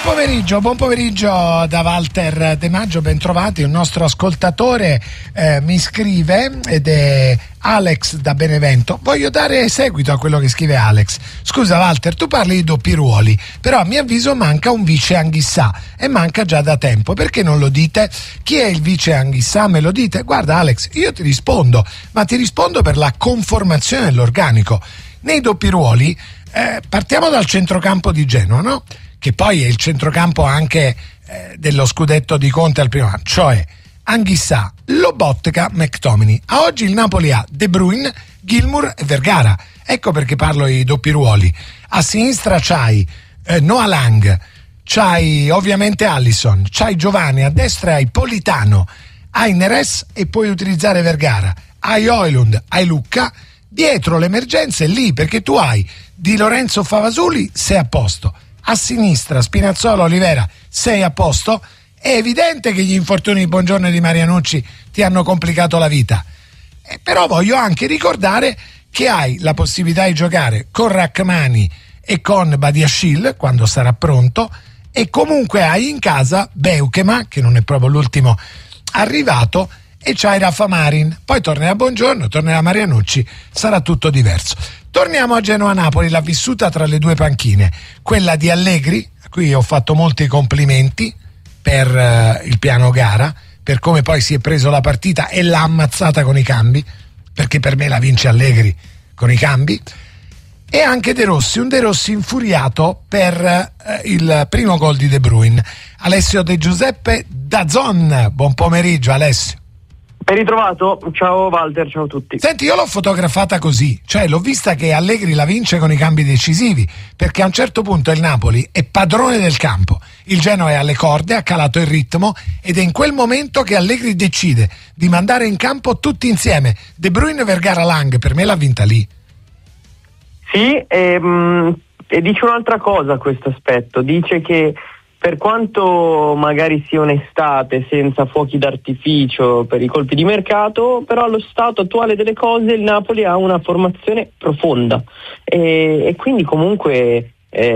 Buon pomeriggio da Walter De Maggio, ben trovati. Un nostro ascoltatore mi scrive, ed è Alex da Benevento. Voglio dare seguito a quello che scrive Alex. Scusa Walter, tu parli di doppi ruoli, però a mio avviso manca un vice Anghissà e manca già da tempo. Perché non lo dite? Chi è il vice Anghissà? Me lo dite? Guarda Alex, io ti rispondo, ma ti rispondo per la conformazione dell'organico. Nei doppi ruoli partiamo dal centrocampo di Genoa, no? Che poi è il centrocampo anche dello scudetto di Conte al primo anno, cioè Anghissà, Lobotka, McTominay. A oggi il Napoli ha De Bruyne, Gilmour e Vergara. Ecco perché parlo di doppi ruoli. A sinistra c'hai Noah Lang, c'hai ovviamente Alisson, c'hai Giovanni, a destra hai Politano, hai Neres e puoi utilizzare Vergara, hai Højlund, hai Lucca. Dietro l'emergenza è lì, perché tu hai Di Lorenzo, Favasuli, sei a posto. A sinistra Spinazzola, Olivera, sei a posto. È evidente che gli infortuni di Buongiorno e di Marianucci ti hanno complicato la vita, però voglio anche ricordare che hai la possibilità di giocare con Rachmani e con Badiashile quando sarà pronto, e comunque hai in casa Beukema, che non è proprio l'ultimo arrivato, e c'hai Rafa Marin. Poi tornerà Buongiorno, tornerà Marianucci, sarà tutto diverso. Torniamo a Genoa-Napoli, l'ha vissuta tra le due panchine, quella di Allegri, a cui ho fatto molti complimenti per il piano gara, per come poi si è preso la partita e l'ha ammazzata con i cambi, perché per me la vince Allegri con i cambi, e anche De Rossi, un De Rossi infuriato per il primo gol di De Bruyne. Alessio De Giuseppe DAZN, buon pomeriggio Alessio. Ben ritrovato, ciao Walter, ciao a tutti. Senti, io l'ho fotografata così, cioè l'ho vista che Allegri la vince con i cambi decisivi, perché a un certo punto il Napoli è padrone del campo, il Genoa è alle corde, ha calato il ritmo, ed è in quel momento che Allegri decide di mandare in campo tutti insieme De Bruyne, Vergara, Lang. Per me l'ha vinta lì. Sì, e dice un'altra cosa questo aspetto, dice che per quanto magari sia un'estate senza fuochi d'artificio per i colpi di mercato, però allo stato attuale delle cose il Napoli ha una formazione profonda e quindi comunque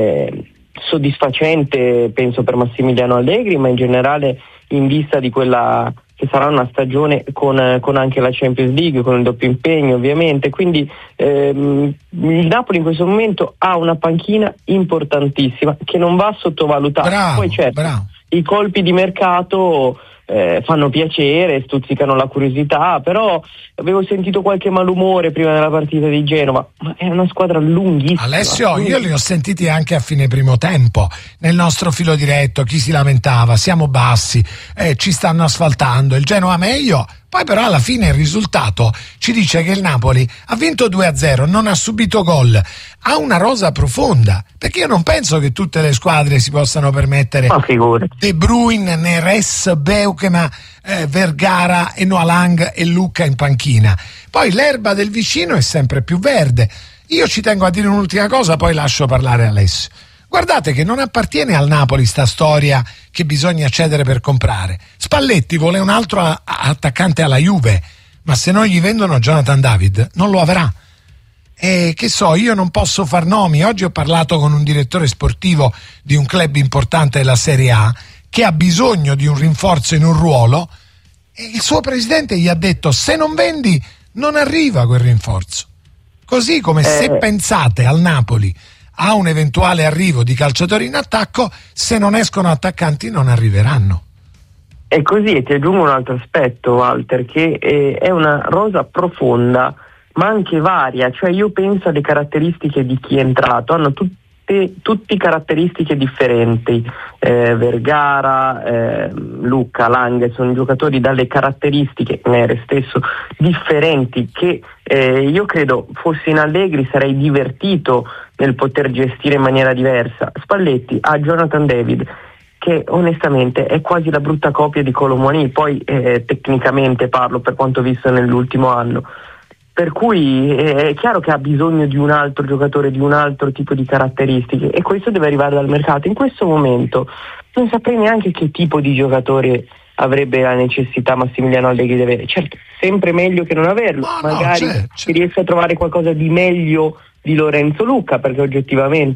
soddisfacente, penso, per Massimiliano Allegri, ma in generale in vista di quella che sarà una stagione con anche la Champions League, con il doppio impegno ovviamente, quindi il Napoli in questo momento ha una panchina importantissima che non va sottovalutata. Bravo, poi certo, bravo. I colpi di mercato fanno piacere, stuzzicano la curiosità, però avevo sentito qualche malumore prima della partita di Genova, ma è una squadra lunghissima. Alessio, io li ho sentiti anche a fine primo tempo nel nostro filo diretto, chi si lamentava, siamo bassi, ci stanno asfaltando, il Genoa meglio. Poi però alla fine il risultato ci dice che il Napoli ha vinto 2-0, non ha subito gol, ha una rosa profonda, perché io non penso che tutte le squadre si possano permettere De Bruyne, Neres, Beukema, Vergara e Noah Lang e Lucca in panchina. Poi l'erba del vicino è sempre più verde. Io ci tengo a dire un'ultima cosa, poi lascio parlare Alessio. Guardate che non appartiene al Napoli sta storia che bisogna cedere per comprare. Spalletti vuole un altro attaccante alla Juve, ma se non gli vendono Jonathan David non lo avrà. E che so, io non posso far nomi. Oggi ho parlato con un direttore sportivo di un club importante della Serie A che ha bisogno di un rinforzo in un ruolo, e il suo presidente gli ha detto: se non vendi non arriva quel rinforzo. Così come se pensate al Napoli a un eventuale arrivo di calciatori in attacco, se non escono attaccanti non arriveranno. E così, e ti aggiungo un altro aspetto, Walter, che è una rosa profonda ma anche varia, cioè io penso alle caratteristiche di chi è entrato, hanno tutti caratteristiche differenti, Vergara, Lucca, Lang, sono giocatori dalle caratteristiche, Nere stesso, differenti, che io credo fossi in Allegri sarei divertito nel poter gestire in maniera diversa. Spalletti ha Jonathan David, che onestamente è quasi la brutta copia di Kolo Muani, poi tecnicamente parlo, per quanto visto nell'ultimo anno, per cui è chiaro che ha bisogno di un altro giocatore, di un altro tipo di caratteristiche, e questo deve arrivare dal mercato. In questo momento non saprei neanche che tipo di giocatore avrebbe la necessità Massimiliano Allegri di avere. Certo, sempre meglio che non averlo, magari si riesce a trovare qualcosa di meglio di Lorenzo Lucca, perché oggettivamente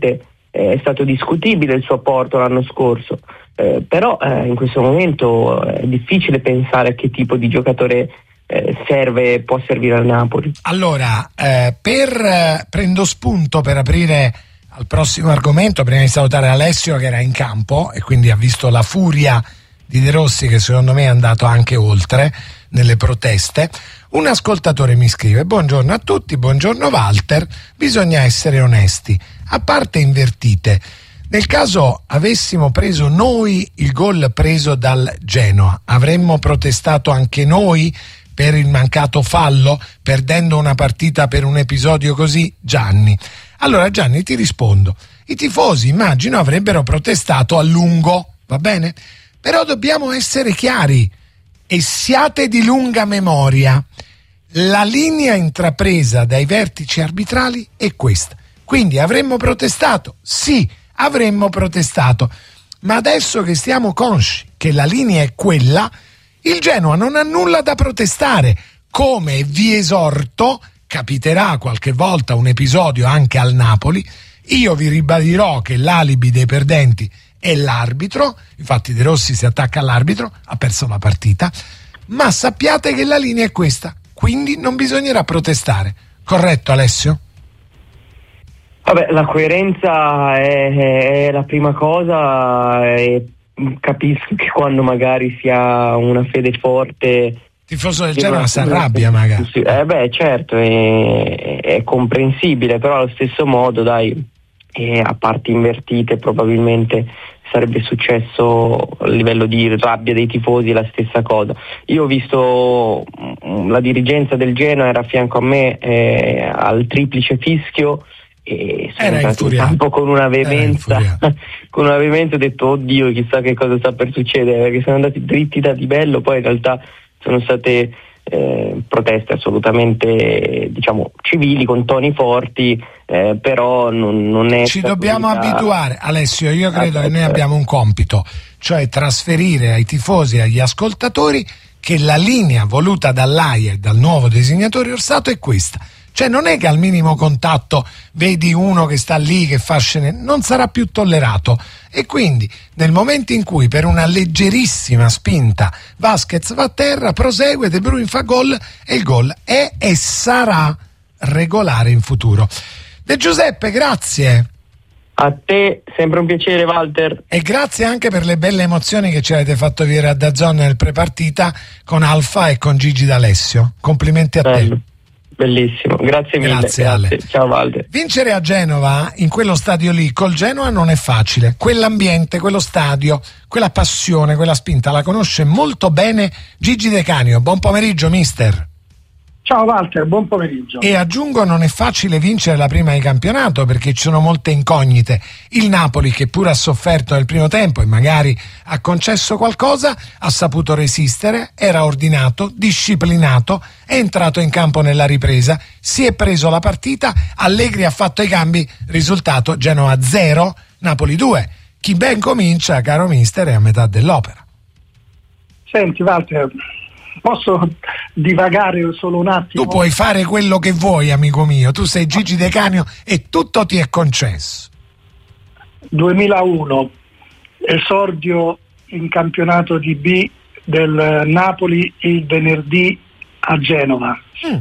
è stato discutibile il suo apporto l'anno scorso, però in questo momento è difficile pensare a che tipo di giocatore può servire al Napoli. Allora, prendo spunto per aprire al prossimo argomento, prima di salutare Alessio che era in campo e quindi ha visto la furia di De Rossi, che secondo me è andato anche oltre nelle proteste. Un ascoltatore mi scrive: buongiorno a tutti, buongiorno Walter, bisogna essere onesti, a parte invertite, nel caso avessimo preso noi il gol preso dal Genoa, avremmo protestato anche noi per il mancato fallo, perdendo una partita per un episodio così? Gianni. Allora Gianni, ti rispondo, i tifosi immagino avrebbero protestato a lungo, va bene? Però dobbiamo essere chiari e siate di lunga memoria. La linea intrapresa dai vertici arbitrali è questa. Quindi avremmo protestato? Sì, avremmo protestato. Ma adesso che stiamo consci che la linea è quella, il Genoa non ha nulla da protestare. Come vi esorto, capiterà qualche volta un episodio anche al Napoli, io vi ribadirò che l'alibi dei perdenti è l'arbitro, infatti De Rossi si attacca all'arbitro, ha perso la partita, ma sappiate che la linea è questa, quindi non bisognerà protestare. Corretto, Alessio? Vabbè, la coerenza è la prima cosa e capisco che quando magari si ha una fede forte, tifoso del Genoa si arrabbia magari. Certo, è comprensibile, però allo stesso modo, a parti invertite probabilmente sarebbe successo a livello di rabbia dei tifosi la stessa cosa. Io ho visto la dirigenza del Genoa era a fianco a me al triplice fischio e sono entrato in campo con una veemenza ho detto oddio, chissà che cosa sta per succedere, perché sono andati dritti da Di Bello, poi in realtà sono state proteste assolutamente civili, con toni forti, però non è ci dobbiamo abituare. Alessio, io credo che noi abbiamo un compito, cioè trasferire ai tifosi e agli ascoltatori che la linea voluta dall'AIA e dal nuovo designatore Orsato è questa. Cioè non è che al minimo contatto vedi uno che sta lì che fa scene, non sarà più tollerato, e quindi nel momento in cui per una leggerissima spinta Vasquez va a terra, prosegue, De Bruyne fa gol e il gol è e sarà regolare in futuro. De Giuseppe, grazie. A te, sempre un piacere Walter. E grazie anche per le belle emozioni che ci avete fatto vivere a DAZN nel prepartita con Alfa e con Gigi D'Alessio. Complimenti a te. Bellissimo, grazie mille. Grazie Ale. Ciao Walter. Vincere a Genova, in quello stadio lì, col Genoa non è facile. Quell'ambiente, quello stadio, quella passione, quella spinta la conosce molto bene Gigi De Canio. Buon pomeriggio mister. Ciao Walter, buon pomeriggio. E aggiungo, non è facile vincere la prima di campionato perché ci sono molte incognite. Il Napoli, che pure ha sofferto nel primo tempo e magari ha concesso qualcosa, ha saputo resistere, era ordinato, disciplinato, è entrato in campo nella ripresa, si è preso la partita, Allegri ha fatto i cambi, risultato Genoa 0, Napoli 2. Chi ben comincia, caro mister, è a metà dell'opera. Senti Walter, posso divagare solo un attimo? Tu puoi fare quello che vuoi, amico mio. Tu sei Gigi De Canio e tutto ti è concesso. 2001, esordio in campionato di B del Napoli il venerdì a Genova.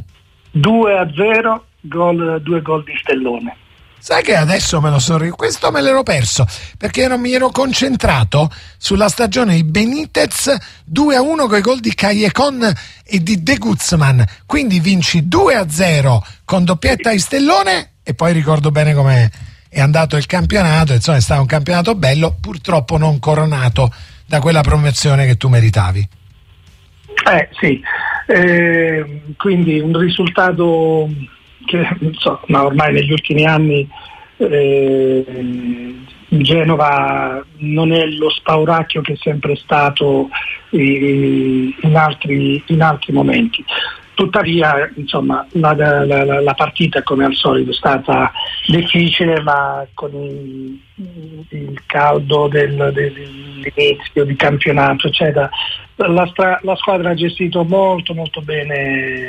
2-0, due gol di Stellone. Sai che adesso questo me l'ero perso perché non mi ero concentrato sulla stagione di Benitez 2-1 con i gol di Callecon e di De Guzman, quindi vinci 2-0 con doppietta di Stellone e poi ricordo bene come è andato il campionato, insomma è stato un campionato bello, purtroppo non coronato da quella promozione che tu meritavi. Sì, quindi un risultato che ma ormai negli ultimi anni Genova non è lo spauracchio che è sempre stato in altri momenti. Tuttavia, insomma, la partita come al solito è stata difficile, ma con il caldo dell'inizio di campionato, eccetera, la squadra ha gestito molto molto bene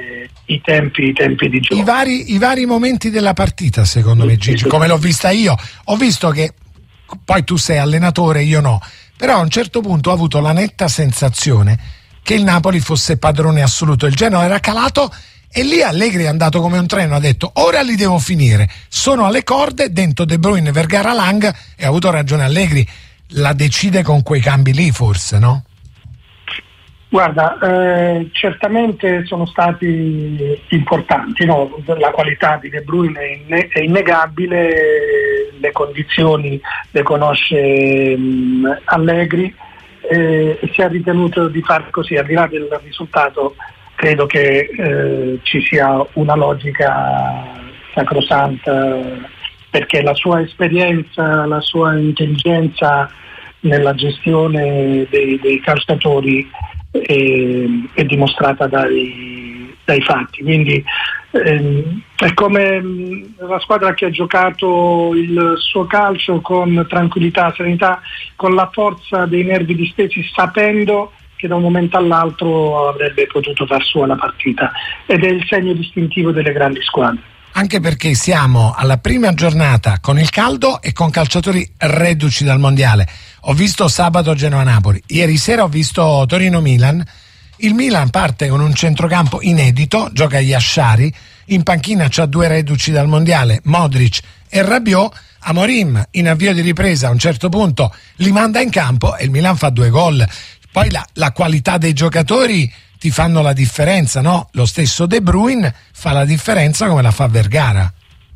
i tempi di gioco. I vari momenti della partita, secondo me, Gigi, come l'ho vista io, ho visto che poi tu sei allenatore, io no, però a un certo punto ho avuto la netta sensazione che il Napoli fosse padrone assoluto, il Genoa era calato e lì Allegri è andato come un treno, ha detto ora li devo finire, sono alle corde, dentro De Bruyne, Vergara, Lang, e ha avuto ragione Allegri, la decide con quei cambi lì forse, no? Guarda, certamente sono stati importanti, no? La qualità di De Bruyne è innegabile, le condizioni le conosce Allegri, si è ritenuto di fare così, al di là del risultato credo che ci sia una logica sacrosanta, perché la sua esperienza, la sua intelligenza nella gestione dei calciatori è dimostrata dai fatti, quindi è come la squadra che ha giocato il suo calcio con tranquillità, serenità, con la forza dei nervi distesi, sapendo che da un momento all'altro avrebbe potuto far sua la partita, ed è il segno distintivo delle grandi squadre. Anche perché siamo alla prima giornata con il caldo e con calciatori reduci dal mondiale. Ho visto sabato Genoa-Napoli, ieri sera ho visto Torino-Milan. Il Milan parte con un centrocampo inedito, gioca Yashari, in panchina c'ha 2 reduci dal mondiale, Modric e Rabiot. Amorim in avvio di ripresa a un certo punto li manda in campo e il Milan fa 2 gol. Poi la qualità dei giocatori ti fanno la differenza, no? Lo stesso De Bruyne fa la differenza come la fa Vergara.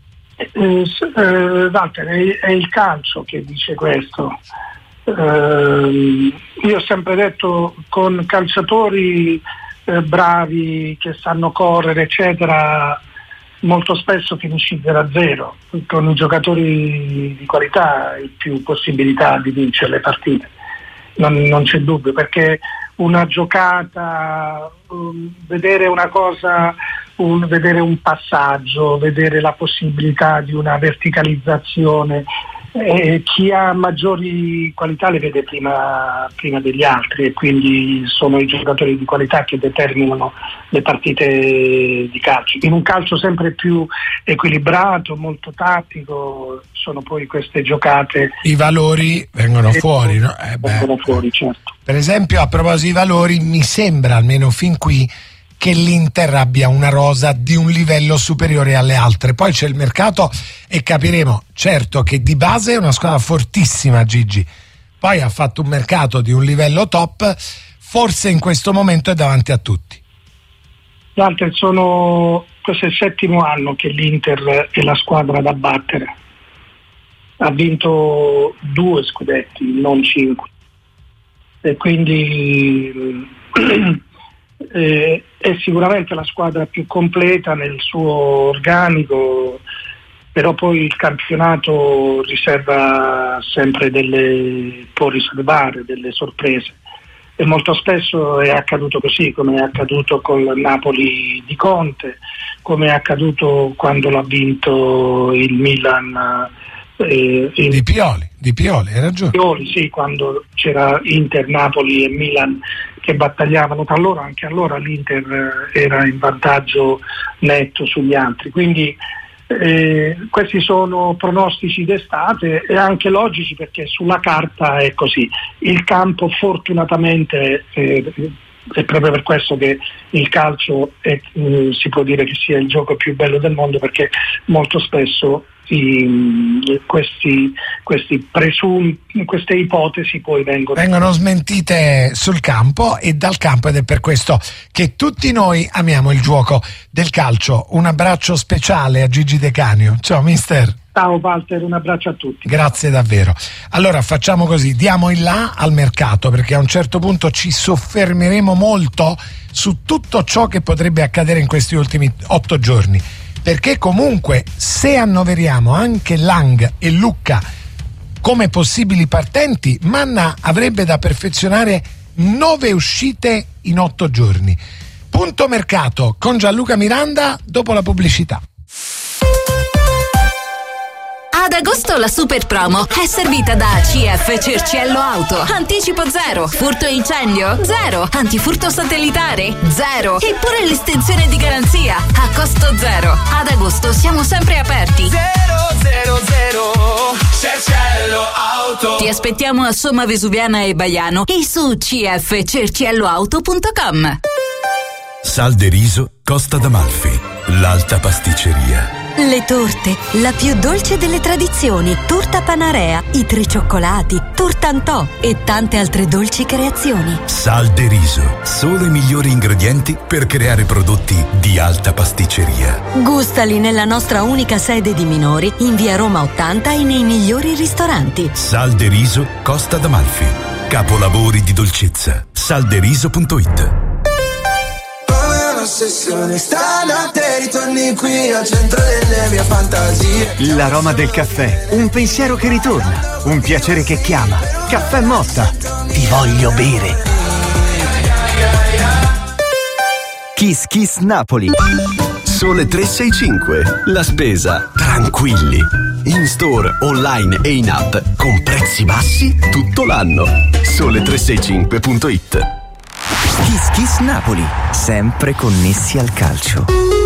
Walter, è il calcio che dice questo. Io ho sempre detto, con calciatori bravi che sanno correre eccetera, molto spesso finisci 0-0, con i giocatori di qualità hai più possibilità di vincere le partite, non c'è dubbio, perché una giocata, vedere una cosa, vedere un passaggio, vedere la possibilità di una verticalizzazione, chi ha maggiori qualità le vede prima degli altri, e quindi sono i giocatori di qualità che determinano le partite di calcio. In un calcio sempre più equilibrato, molto tattico, sono poi queste giocate. I valori vengono fuori, no? Vengono fuori, certo. Per esempio, a proposito di valori, mi sembra, almeno fin qui, che l'Inter abbia una rosa di un livello superiore alle altre. Poi c'è il mercato e capiremo. Certo che di base è una squadra fortissima, Gigi. Poi ha fatto un mercato di un livello top, forse in questo momento è davanti a tutti. L'Inter questo è il 7° anno che l'Inter è la squadra da battere. Ha vinto 2 scudetti, non 5. E quindi è sicuramente la squadra più completa nel suo organico, però poi il campionato riserva sempre può riservare delle sorprese, e molto spesso è accaduto così, come è accaduto con il Napoli di Conte, come è accaduto quando l'ha vinto il Milan di Pioli, hai ragione. Pioli, sì, quando c'era Inter, Napoli e Milan che battagliavano tra loro, anche allora l'Inter era in vantaggio netto sugli altri, quindi questi sono pronostici d'estate e anche logici, perché sulla carta è così. Il campo fortunatamente è proprio per questo che il calcio si può dire che sia il gioco più bello del mondo, perché molto spesso queste ipotesi poi vengono smentite sul campo e dal campo, ed è per questo che tutti noi amiamo il gioco del calcio. Un abbraccio speciale a Gigi De Canio. Ciao mister. Ciao Walter, un abbraccio a tutti. Grazie davvero. Allora facciamo così, diamo il là al mercato, perché a un certo punto ci soffermeremo molto su tutto ciò che potrebbe accadere in questi ultimi 8 giorni, perché comunque se annoveriamo anche Lang e Lucca come possibili partenti, Manna avrebbe da perfezionare 9 uscite in 8 giorni. Punto mercato con Gianluca Miranda dopo la pubblicità. Ad agosto la super promo è servita da CF Cerciello Auto. Anticipo 0, furto e incendio 0, antifurto satellitare 0, eppure l'estensione di garanzia a costo 0. Ad agosto siamo sempre aperti. 000 Cerciello Auto. Ti aspettiamo a Somma Vesuviana e Baiano e su cfcercielloauto.com. Sal de Riso Costa d'Amalfi, l'alta pasticceria. Le torte, la più dolce delle tradizioni, torta Panarea, i 3 cioccolati, tortantò e tante altre dolci creazioni. Sal de Riso, solo i migliori ingredienti per creare prodotti di alta pasticceria. Gustali nella nostra unica sede di Minori, in via Roma 80 e nei migliori ristoranti. Sal de Riso Costa d'Amalfi, capolavori di dolcezza. Salderiso.it. Stanotte ritorni qui al centro delle mie fantasie. L'aroma del caffè, un pensiero che ritorna, un piacere che chiama. Caffè Motta, ti voglio bere. Kiss Kiss Napoli. Sole 365, la spesa tranquilli. In store, online e in app con prezzi bassi tutto l'anno. Sole365.it. Kiss Kiss Napoli, sempre connessi al calcio.